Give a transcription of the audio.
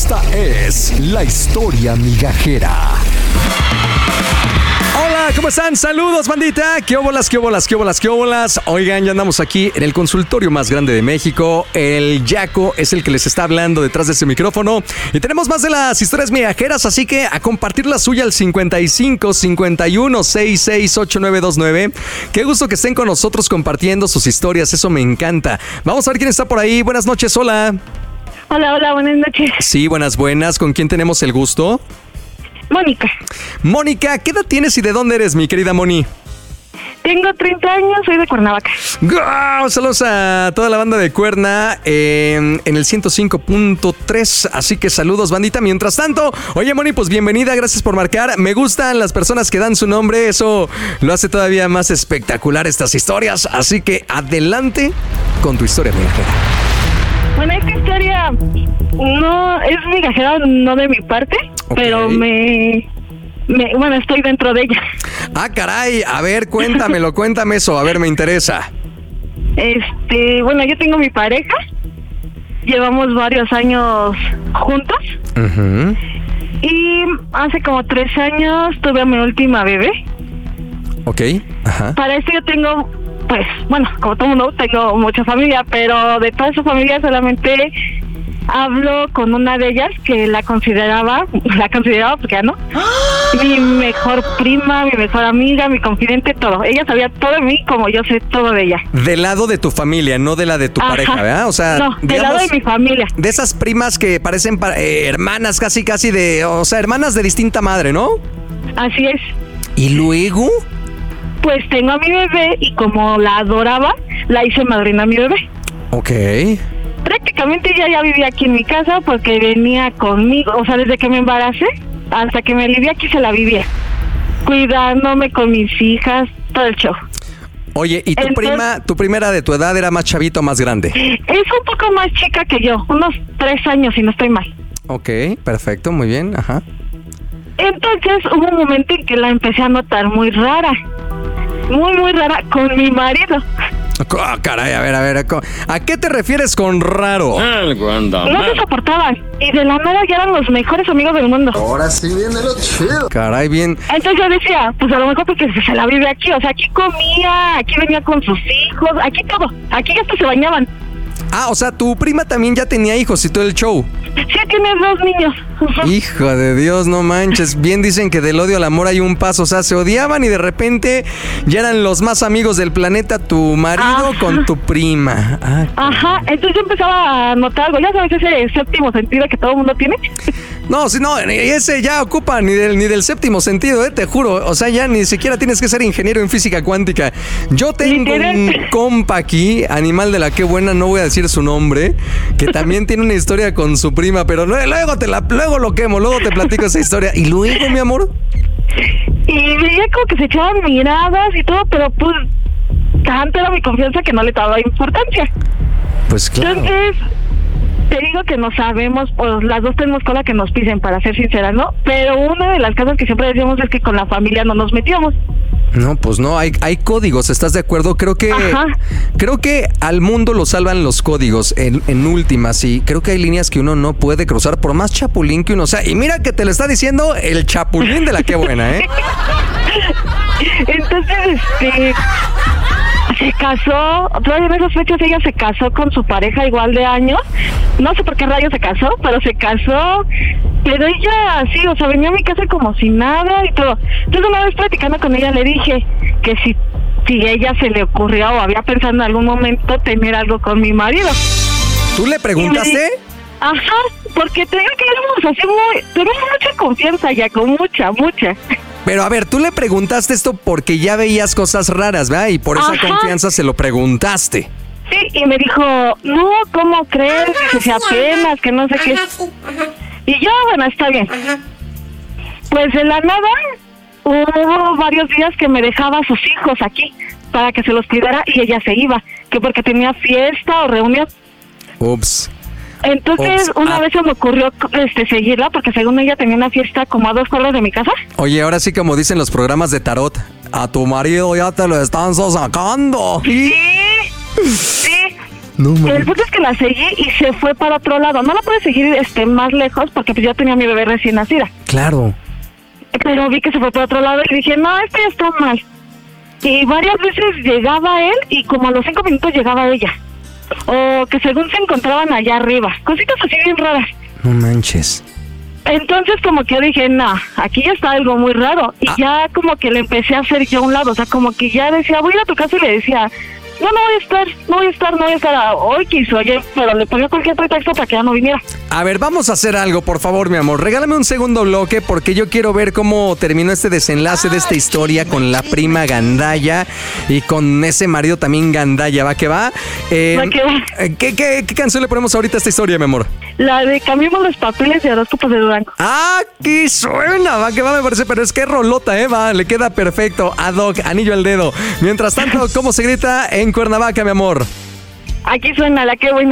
Esta es la historia migajera. Hola, ¿cómo están? Saludos, bandita. ¿Qué óbolas, qué óbolas, qué óbolas, qué óbolas? Oigan, ya andamos aquí en el consultorio más grande de México. El Yaco es el que les está hablando detrás de ese micrófono. Y tenemos más de las historias migajeras, así que a compartir la suya al 55 51 66 8929. Qué gusto que estén con nosotros compartiendo sus historias, eso me encanta. Vamos a ver quién está por ahí. Buenas noches, hola. Hola, buenas noches. Sí, buenas. ¿Con quién tenemos el gusto? Mónica. Mónica, ¿qué edad tienes y de dónde eres, mi querida Moni? Tengo 30 años, soy de Cuernavaca. ¡Guau! Saludos a toda la banda de Cuerna en el 105.3. Así que saludos, bandita. Mientras tanto, oye, Moni, pues bienvenida, gracias por marcar. Me gustan las personas que dan su nombre, eso lo hace todavía más espectacular estas historias. Así que adelante con tu historia migajera. Bueno, esta historia no es migajera, no de mi parte, okay. Pero bueno, estoy dentro de ella. Ah, caray, a ver, cuéntame eso, a ver, me interesa. Bueno, yo tengo mi pareja, llevamos varios años juntos. Uh-huh. Y hace como 3 años tuve a mi última bebé. Ok, ajá. Para esto yo tengo, pues, bueno, como todo mundo, tengo mucha familia, pero de toda su familia solamente hablo con una de ellas que la consideraba porque ya no, mi mejor prima, mi mejor amiga, mi confidente, todo. Ella sabía todo de mí como yo sé todo de ella. Del lado de tu familia, no de la de tu pareja, ¿verdad? O sea, no, del lado de mi familia. De esas primas que parecen hermanas casi o sea, hermanas de distinta madre, ¿no? Así es. ¿Y luego? Pues tengo a mi bebé y como la adoraba, la hice madrina a mi bebé. Ok. Prácticamente ella ya vivía aquí en mi casa porque venía conmigo, o sea, desde que me embaracé hasta que me alivié aquí se la vivía, cuidándome con mis hijas, todo el show. Oye, ¿y tu prima era de tu edad, era más chavito o más grande? Es un poco más chica que yo, unos 3 años si no estoy mal. Ok, perfecto, muy bien, ajá. Entonces hubo un momento en que la empecé a notar muy rara con mi marido. Oh, caray, a ver, ¿a qué te refieres con raro? No se soportaban y de la nada ya eran los mejores amigos del mundo. Ahora sí viene lo chido. Caray, bien. Entonces yo decía, pues a lo mejor porque se la vive aquí, o sea, aquí comía, aquí venía con sus hijos, aquí todo, aquí hasta se bañaban. Ah, o sea, tu prima también ya tenía hijos y todo el show. Sí, tiene 2 niños. Hijo de Dios, no manches. Bien dicen que del odio al amor hay un paso. O sea, se odiaban y de repente ya eran los más amigos del planeta, tu marido con tu prima. Ajá, entonces yo empezaba a notar algo. Ya sabes, ese séptimo sentido que todo el mundo tiene. No, ese ya ocupa ni del séptimo sentido, te juro. O sea, ya ni siquiera tienes que ser ingeniero en física cuántica. Yo tengo un compa aquí, animal de la que buena, no voy a decir su nombre, que también tiene una historia con su prima, pero luego lo quemo, luego te platico esa historia. ¿Y luego, mi amor? Y veía como que se echaban miradas y todo, pero pues tanto era mi confianza que no le daba importancia. Pues claro. Entonces, te digo que no sabemos, pues las dos tenemos cola que nos pisen, para ser sincera, ¿no? Pero una de las cosas que siempre decíamos es que con la familia no nos metíamos. No, pues no, hay códigos, ¿estás de acuerdo? Creo que al mundo lo salvan los códigos en últimas, y creo que hay líneas que uno no puede cruzar por más chapulín que uno sea. Y mira que te lo está diciendo el chapulín de la que buena, ¿eh? Entonces, se casó, todavía en esas fechas ella se casó con su pareja igual de años. No sé por qué rayos se casó, pero se casó. Pero ella sí, o sea, venía a mi casa como si nada y todo. Entonces una vez platicando con ella le dije que si ella se le ocurrió o había pensado en algún momento tener algo con mi marido. ¿Tú le preguntaste? Ajá, porque te digo que éramos así tenemos mucha confianza ya, con mucha. Pero a ver, tú le preguntaste esto porque ya veías cosas raras, ¿verdad? Y por esa confianza se lo preguntaste. Sí, y me dijo, no, ¿cómo crees? Que se apenas, que no sé qué. Y yo, bueno, está bien. Pues de la nada, hubo varios días que me dejaba a sus hijos aquí para que se los cuidara y ella se iba, que porque tenía fiesta o reunión. Ups. Entonces, una vez se me ocurrió seguirla, porque según ella tenía una fiesta como a 2 cuadras de mi casa. Oye, ahora sí, como dicen los programas de tarot, a tu marido ya te lo están sacando. Sí. No, El punto es que la seguí y se fue para otro lado. No la pude seguir más lejos porque pues yo tenía a mi bebé recién nacida. Claro. Pero vi que se fue para otro lado y dije, no, esto ya está mal. Y varias veces llegaba él y como a los 5 minutos llegaba ella. O que según se encontraban allá arriba. Cositas así bien raras. No manches. Entonces como que dije, no, aquí ya está algo muy raro. Y ya como que le empecé a hacer yo a un lado. O sea, como que ya decía, voy a ir a tu casa y le decía, no voy a estar. Hoy quiso, oye, pero le ponía cualquier pretexto para que ya no viniera. A ver, vamos a hacer algo, por favor, mi amor. Regálame un segundo bloque porque yo quiero ver cómo terminó este desenlace de esta historia con la prima Gandaya y con ese marido también Gandaya. ¿Va que va? Va que va. ¿Qué canción le ponemos ahorita a esta historia, mi amor? La de Cambiemos los papeles de horóscopos de Durango. ¡Ah, qué suena! Va que va, me parece, pero es que rolota, va, le queda perfecto. Ad hoc, anillo al dedo. Mientras tanto, ¿cómo se grita en Cuernavaca, mi amor? Aquí suena la que buena.